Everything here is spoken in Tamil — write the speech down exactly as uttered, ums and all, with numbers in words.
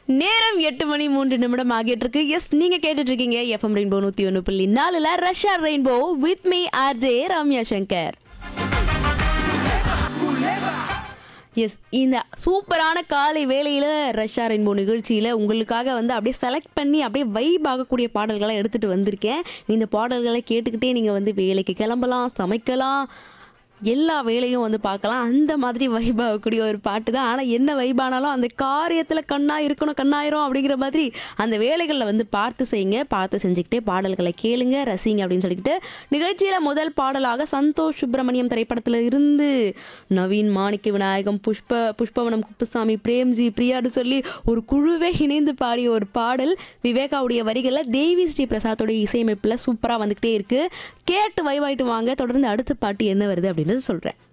நேரம் எட்டு மணி மூன்று நிமிடம் ஆகிட்டு இருக்கு. எஸ், நீங்க கேட்டுட்டு இருக்கீங்க எஃப்எம் ரெயின்போ நூத்தி ஒன்று புள்ளி நாலுல Russia rainbow with me RJ Ramya Shankar. S, இந்த சூப்பரான காலை வேளையில ரஷ்யா ரெயின்போ நிகழ்ச்சியில உங்களுக்காக வந்து அப்படியே செலக்ட் பண்ணி அப்படியே வைப் ஆகக்கூடிய பாடல்களை எடுத்துட்டு வந்திருக்கேன். இந்த பாடல்களை கேட்டுக்கிட்டே நீங்க வந்து வேலைக்கு கிளம்பலாம், சமைக்கலாம், எல்லா வேலையும் வந்து பார்க்கலாம். அந்த மாதிரி வைப் ஆகக்கூடிய ஒரு பாட்டு தான். ஆனால் என்ன வைபானாலும் அந்த காரியத்தில் கண்ணா இருக்கணும், கண்ணாயிரும் அப்படிங்கிற மாதிரி அந்த வேலைகளில் வந்து பார்த்து செய்யுங்க. பார்த்து செஞ்சுக்கிட்டே பாடல்களை கேளுங்க, ரசிங்க அப்படின்னு சொல்லிக்கிட்டு நிகழ்ச்சியில் முதல் பாடலாக சந்தோஷ் சுப்பிரமணியம் திரைப்படத்தில் இருந்து நவீன், மாணிக்க விநாயகம், புஷ்ப புஷ்பவனம், குப்புசாமி, பிரேம்ஜி, பிரியான்னு சொல்லி ஒரு குழுவே இணைந்து பாடிய ஒரு பாடல். விவேகாவுடைய வரிகளில் தேவி ஸ்ரீ பிரசாத்தோடைய இசையமைப்பில் சூப்பராக வந்துக்கிட்டே இருக்குது. கேட்டு வைவாயிட்டு வாங்க. தொடர்ந்து அடுத்த பாட்டு என்ன வருது அப்படின்னு சொல்கிறேன்.